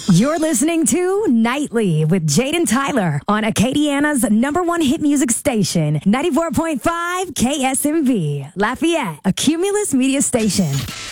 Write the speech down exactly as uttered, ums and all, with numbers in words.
You're listening to Nightly with Jaden Tyler on Acadiana's number one hit music station, ninety-four point five K S M V, Lafayette, a Cumulus media station.